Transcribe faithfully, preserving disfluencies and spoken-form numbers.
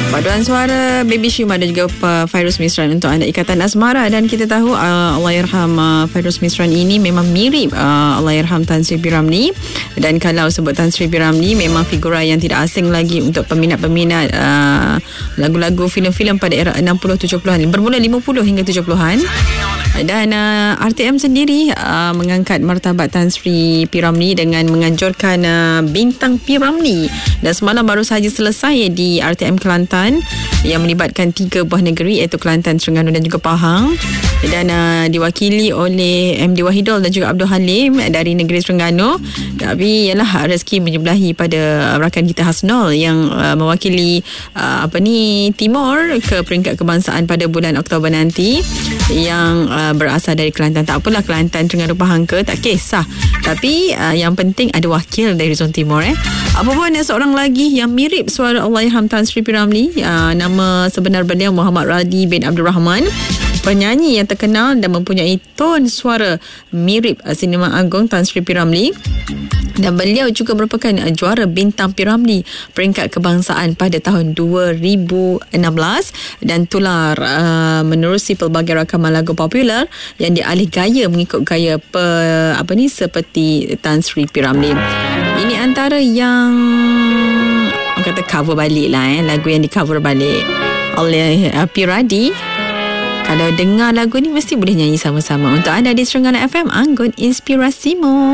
Paduan suara Baby Syuma dan juga uh, Fairuz Misran untuk anda Ikatan Asmara. Dan kita tahu uh, Allahyarham uh, Fairuz Misran ini memang mirip uh, Allahyarham Tan Sri P. Ramlee. Dan kalau sebut Tan Sri P. Ramlee, memang figura yang tidak asing lagi untuk peminat-peminat uh, lagu-lagu filem-filem pada era enam puluh tujuh puluhan, bermula lima puluh hingga tujuh puluhan. Dan uh, R T M sendiri uh, mengangkat martabat Tan Sri P. Ramlee dengan menganjurkan uh, Bintang P. Ramlee. Dan semalam baru sahaja selesai di R T M Kelantan yang melibatkan tiga buah negeri, iaitu Kelantan, Terengganu dan juga Pahang. Dan uh, diwakili oleh M D Wahidul dan juga Abdul Halim dari negeri Terengganu. Tapi ialah rezeki menyebelahi pada rakan kita Hasnul yang uh, mewakili uh, apa ni Timur ke peringkat kebangsaan pada bulan Oktober nanti, yang uh, berasal dari Kelantan. Tak apalah Kelantan, Terengganu, Pahang ke, tak kisah. Tapi uh, yang penting ada wakil dari Zon Timur eh. Apa pun seorang lagi yang mirip suara Allahyarham Tan Sri P. Ramlee, uh, nama sebenar beliau Muhammad Radi bin Abdul Rahman, penyanyi yang terkenal dan mempunyai ton suara mirip uh, Sinema Agung Tan Sri P. Ramlee. Dan beliau juga merupakan uh, juara Bintang P. Ramlee peringkat kebangsaan pada tahun dua ribu enam belas dan tular uh, menerusi pelbagai rakaman lagu popular yang dialih gaya mengikut gaya pe, apa ni seperti Tan Sri P. Ramlee. Ini antara yang orang kata cover balik lah eh, lagu yang di cover balik oleh uh, P. Radi. Kalau dengar lagu ni mesti boleh nyanyi sama-sama. Untuk anda di Terengganu F M, Anggun Inspirasimu.